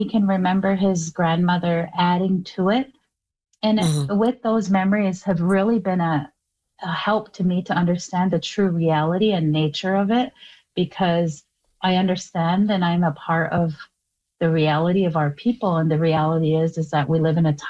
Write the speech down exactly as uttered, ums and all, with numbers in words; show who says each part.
Speaker 1: he can remember his grandmother adding to it. And
Speaker 2: Mhm.
Speaker 1: with those memories have really been a, a help to me to understand the true reality and nature of it because I understand and I'm a part of the reality of our people. And the reality is, is that we live in a